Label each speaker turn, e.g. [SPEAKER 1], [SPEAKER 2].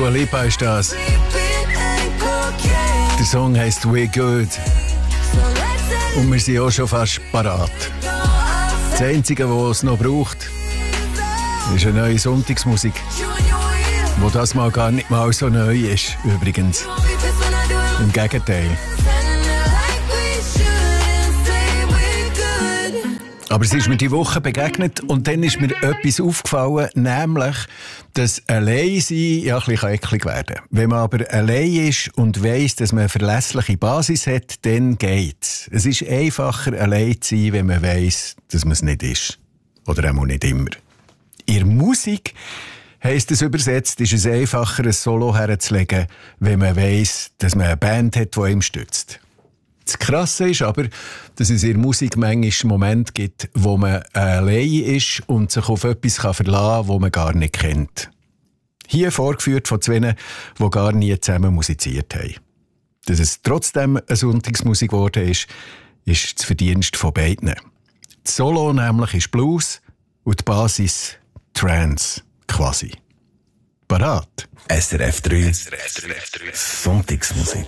[SPEAKER 1] Dua Lipa ist das. Der Song heisst «We Good». Und wir sind auch schon fast parat. Das Einzige, was es noch braucht, ist eine neue Sonntagsmusik, wo das mal gar nicht mal so neu ist, übrigens. Im Gegenteil. Aber es ist mir die Woche begegnet und dann ist mir etwas aufgefallen, nämlich, dass allein sein ja ein bisschen eklig werden kann. Wenn man aber allein ist und weiss, dass man eine verlässliche Basis hat, dann geht's. Es ist einfacher, allein zu sein, wenn man weiss, dass man es nicht ist. Oder auch nicht immer. In der Musik heisst es übersetzt, ist es einfacher, ein Solo herzulegen, wenn man weiss, dass man eine Band hat, die einem stützt. Das Krasse ist aber, dass es in der Musik manchmal Momente gibt, wo man allein ist und sich auf etwas verlassen kann, das man gar nicht kennt. Hier vorgeführt von zwei, die gar nie zusammen musiziert haben. Dass es trotzdem eine Sonntagsmusik geworden ist das Verdienst von beiden. Das Solo nämlich ist Blues und die Basis Trance, quasi. Parat?
[SPEAKER 2] SRF 3 Sonntagsmusik.